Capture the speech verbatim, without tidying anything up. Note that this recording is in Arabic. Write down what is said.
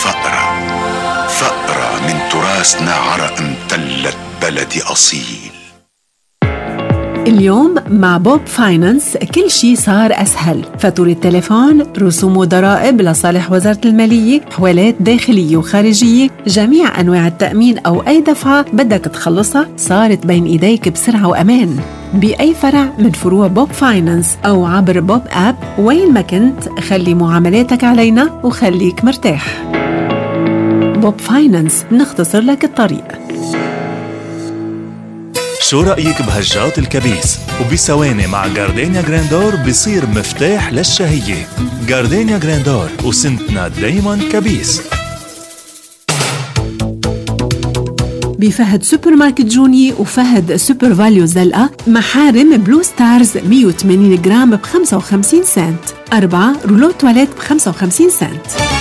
فأرة فأرة من تراثنا، عرق امتلت بلدي أصيل. اليوم مع بوب فاينانس كل شي صار أسهل. فاتورة التليفون، رسوم وضرائب لصالح وزارة المالية، حوالات داخلية وخارجية، جميع أنواع التأمين أو أي دفعة بدك تخلصها صارت بين إيديك بسرعة وأمان بأي فرع من فروع بوب فاينانس أو عبر بوب آب. وين ما كنت خلي معاملاتك علينا وخليك مرتاح. بوب فاينانس نختصر لك الطريق. شو رأيك بهجات الكبيس؟ وبثواني مع جاردينيا جراندور بيصير مفتاح للشهية. جاردينيا جراندور، وسنتنا دايما كبيس. بفهد سوبر ماركت جوني وفهد سوبر فاليو زلقة محارم بلو ستارز مية وثمانين جرام ب خمسة وخمسين سنت، أربعة رولو تواليت ب خمسة وخمسين سنت.